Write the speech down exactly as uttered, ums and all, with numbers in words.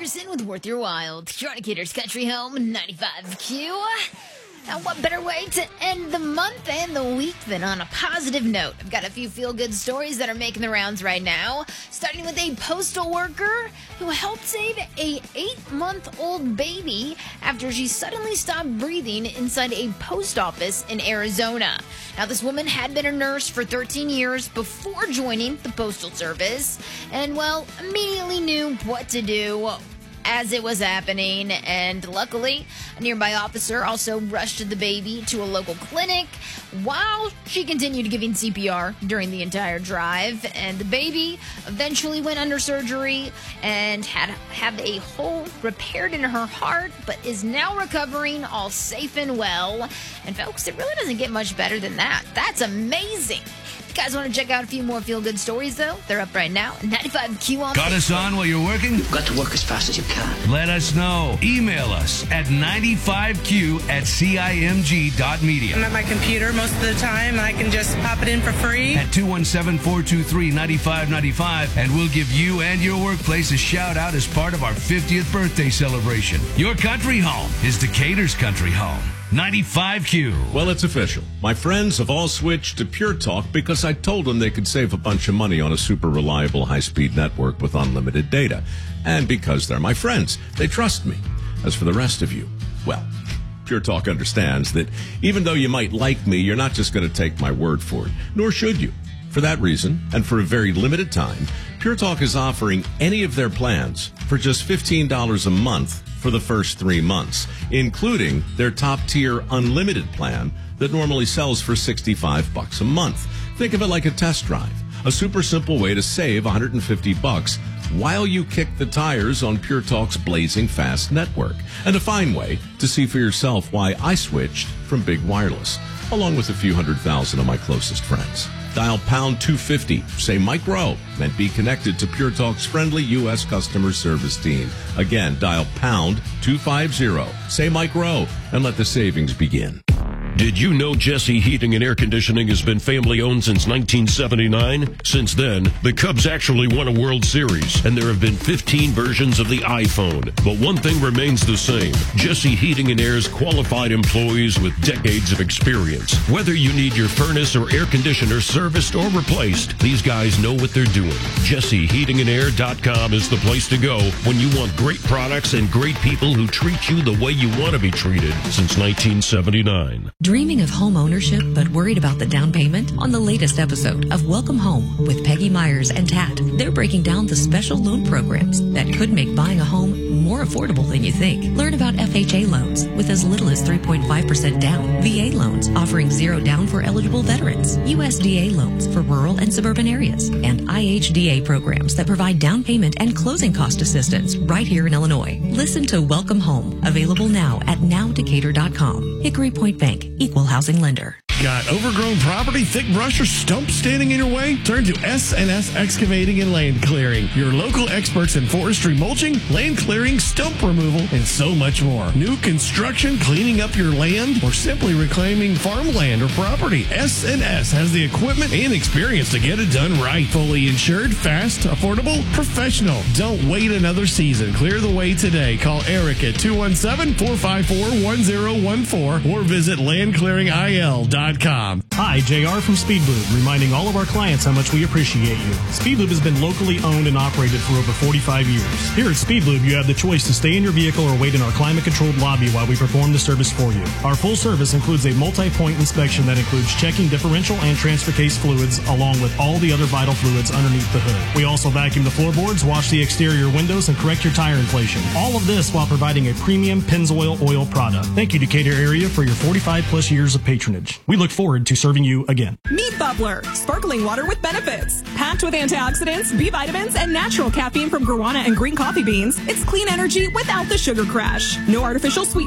Anderson with Worth Your While. Decatur's Country Home, ninety-five Q. Now, what better way to end the month and the week than on a positive note? I've got a few feel-good stories that are making the rounds right now, starting with a postal worker who helped save a eight-month-old baby after she suddenly stopped breathing inside a post office in Arizona. Now, this woman had been a nurse for thirteen years before joining the Postal Service and, well, immediately knew what to do as it was happening, and luckily, a nearby officer also rushed the baby to a local clinic while she continued giving C P R during the entire drive, and the baby eventually went under surgery and had had a hole repaired in her heart, but is now recovering all safe and well. And folks, it really doesn't get much better than that. That's amazing. If you guys want to check out a few more feel-good stories, though, they're up right now. ninety-five Q on Got us on while you're working? You've got to work as fast as you can. Let us know. Email us at ninety-five Q at C I M G dot media. I'm at my computer most of the time, and I can just pop it in for free. At two one seven, four two three, nine five nine five, and we'll give you and your workplace a shout-out as part of our fiftieth birthday celebration. Your country home is Decatur's Country Home. ninety-five Q. Well, it's official. My friends have all switched to Pure Talk because I told them they could save a bunch of money on a super reliable high-speed network with unlimited data. And because they're my friends, they trust me. As for the rest of you, well, Pure Talk understands that even though you might like me, you're not just going to take my word for it, nor should you. For that reason, and for a very limited time, Pure Talk is offering any of their plans for just fifteen dollars a month for the first three months, including their top-tier unlimited plan that normally sells for sixty-five bucks a month. Think of it like a test drive, a super simple way to save one hundred fifty bucks while you kick the tires on Pure Talk's blazing fast network, and a fine way to see for yourself why I switched from Big Wireless, along with a few hundred thousand of my closest friends. Dial pound two fifty, say Mike Rowe, and be connected to Pure Talk's friendly U S customer service team. Again, dial pound two fifty, say Mike Rowe, and let the savings begin. Did you know Jesse Heating and Air Conditioning has been family-owned since nineteen seventy-nine? Since then, the Cubs actually won a World Series, and there have been fifteen versions of the iPhone. But one thing remains the same. Jesse Heating and Air's qualified employees with decades of experience. Whether you need your furnace or air conditioner serviced or replaced, these guys know what they're doing. Jesse Heating and Air dot com is the place to go when you want great products and great people who treat you the way you want to be treated since nineteen seventy-nine. Dreaming of home ownership but worried about the down payment? On the latest episode of Welcome Home with Peggy Myers and Tat, they're breaking down the special loan programs that could make buying a home more affordable than you think. Learn about F H A loans with as little as three point five percent down, V A loans offering zero down for eligible veterans, U S D A loans for rural and suburban areas, and I H D A programs that provide down payment and closing cost assistance right here in Illinois. Listen to Welcome Home, available now at now decatur dot com. Hickory Point Bank, equal housing lender. Got overgrown property, thick brush, or stumps standing in your way? Turn to S and S Excavating and Land Clearing, your local experts in forestry mulching, land clearing, stump removal, and so much more. New construction, cleaning up your land, or simply reclaiming farmland or property, S and S has the equipment and experience to get it done right. Fully insured, fast, affordable, professional. Don't wait another season. Clear the way today. Call Eric at two one seven, four five four, one zero one four or visit land clearing I L dot com. Hi, J R from Speedlube, reminding all of our clients how much we appreciate you. Speedlube has been locally owned and operated for over forty-five years. Here at Speedlube, you have the choice to stay in your vehicle or wait in our climate-controlled lobby while we perform the service for you. Our full service includes a multi-point inspection that includes checking differential and transfer case fluids, along with all the other vital fluids underneath the hood. We also vacuum the floorboards, wash the exterior windows, and correct your tire inflation. All of this while providing a premium Pennzoil oil product. Thank you, Decatur area, for your forty-five plus years of patronage. We look forward to serving you again. Meet Bubbler, sparkling water with benefits. Packed with antioxidants, B vitamins, and natural caffeine from guarana and green coffee beans, it's clean energy without the sugar crash. No artificial sweeteners.